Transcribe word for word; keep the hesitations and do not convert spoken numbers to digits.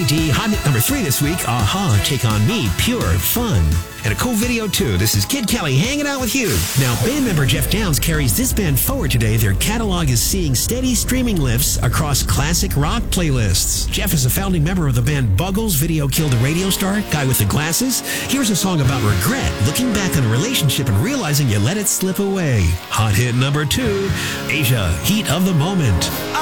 I D. Hot hit number three this week, Aha, Take On Me, Pure Fun. And a cool video, too. This is Kid Kelly hanging out with you. Now, band member Jeff Downs carries this band forward today. Their catalog is seeing steady streaming lifts across classic rock playlists. Jeff is a founding member of the band Buggles, Video Killed a Radio Star, Guy with the Glasses. Here's a song about regret, looking back on a relationship and realizing you let it slip away. Hot hit number two, Asia, Heat of the Moment.